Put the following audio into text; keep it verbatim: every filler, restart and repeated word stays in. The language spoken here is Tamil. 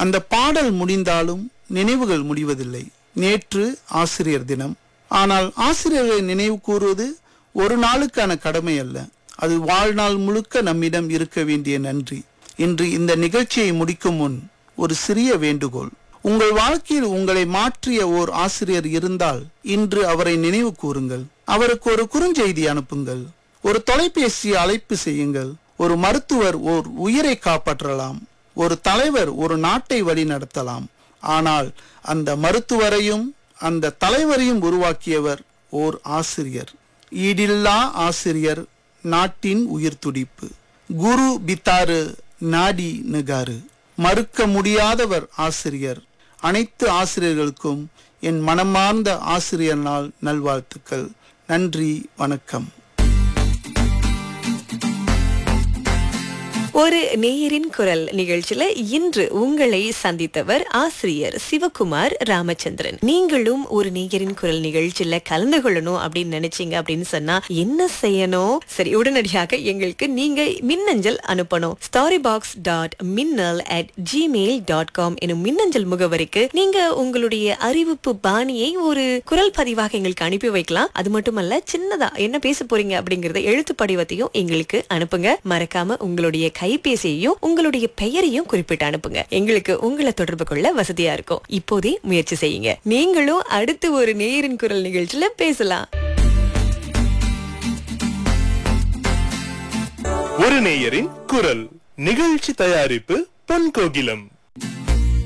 அந்த பாடல் முடிந்தாலும் நினைவுகள் முடிவதில்லை. நேற்று ஆசிரியர் தினம். ஆனால் ஆசிரியர்களை நினைவு கூறுவது ஒரு நாளுக்கான கடமை அல்ல, அது வாழ்நாள் முழுக்க நம்மிடம் இருக்க வேண்டிய நன்றி. இன்று இந்த நிகழ்ச்சியை முடிக்கும் முன் ஒரு சிறிய வேண்டுகோள். உங்கள் வாழ்க்கையில் உங்களை மாற்றிய ஓர் ஆசிரியர் இருந்தால் இன்று அவரை நினைவு கூறுங்கள். அவருக்கு ஒரு குறுஞ்செய்தி அனுப்புங்கள், ஒரு தொலைபேசி அழைப்பு செய்யுங்கள். ஒரு மருத்துவர் ஓர் உயிரை காப்பாற்றலாம், ஒரு தலைவர் ஒரு நாட்டை வழி நடத்தலாம். ஆனால் அந்த மருத்துவரையும் அந்த தலைவரையும் உருவாக்கியவர் ஓர் ஆசிரியர். ஈடில்லா ஆசிரியர் நாட்டின் உயிர் துடிப்பு. குரு பித்தாரு நாடி நிகாரு. மறுக்க முடியாதவர் ஆசிரியர். அனைத்து ஆசிரியர்களுக்கும் என் மனமார்ந்த ஆசிரியர் நாள் நல்வாழ்த்துக்கள். நன்றி, வணக்கம். ஒரு நேயரின் குரல் நிகழ்ச்சியில இன்று உங்களை சந்தித்தவர் ஆசிரியர் சிவகுமார் ராமச்சந்திரன். நீங்களும் ஒரு நேயரின் குரல் நிகழ்ச்சியில கலந்து கொள்ளணும் அப்படின்னு நினைச்சீங்க அப்படின்னு சொன்னா என்ன செய்யணும்? சரி, உடனடியாக எங்களுக்கு நீங்க மின்னஞ்சல் அனுப்பணும். ஸ்டாரி பாக்ஸ் டாட் மின்னல் அட் ஜிமெயில் டாட் காம் எனும் மின்னஞ்சல் முகவரிக்கு நீங்க உங்களுடைய அறிவிப்பு பாணியை ஒரு குரல் பதிவாக எங்களுக்கு அனுப்பி வைக்கலாம். அது மட்டுமல்ல, சின்னதா என்ன பேச போறீங்க அப்படிங்கறத எழுத்து படிவத்தையும் எங்களுக்கு அனுப்புங்க. மறக்காம உங்களுடைய கைபேசியையும் உங்களுடைய பெயரையும் குறிப்பிட்டு அனுப்புங்க. எங்களுக்கு உங்களை தொடர்பு கொள்ள வசதியா இருக்கும். இப்போதே முயற்சி செய்யுங்க. நீங்களும் அடுத்து ஒரு நேயரின் குரல் நிகழ்ச்சியில பேசலாம். ஒரு நேயரின் குரல் நிகழ்ச்சி தயாரிப்பு பொன் கோகிலம்.